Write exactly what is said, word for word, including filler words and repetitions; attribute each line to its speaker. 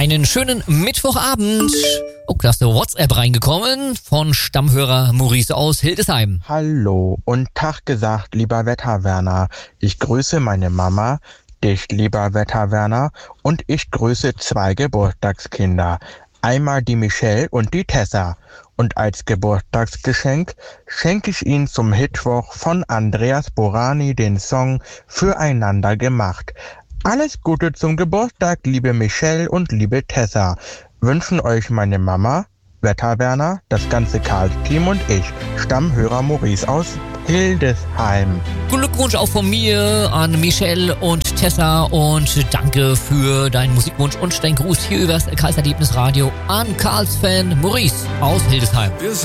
Speaker 1: Einen schönen Mittwochabend. Oh, da ist eine WhatsApp reingekommen von Stammhörer Maurice aus Hildesheim.
Speaker 2: Hallo und Tag gesagt, lieber Wetterwerner. Ich grüße meine Mama, dich, lieber Wetterwerner, und ich grüße zwei Geburtstagskinder. Einmal die Michelle und die Tessa. Und als Geburtstagsgeschenk schenke ich Ihnen zum Hitwoch von Andreas Borani den Song Füreinander gemacht. Alles Gute zum Geburtstag, liebe Michelle und liebe Tessa. Wünschen euch meine Mama, Wetterwerner, das ganze Karls-Team und ich, Stammhörer Maurice aus Hildesheim.
Speaker 1: Glückwunsch auch von mir an Michelle und Tessa und danke für deinen Musikwunsch und deinen Gruß hier übers Karls Erlebnisradio an Karls-Fan Maurice aus Hildesheim.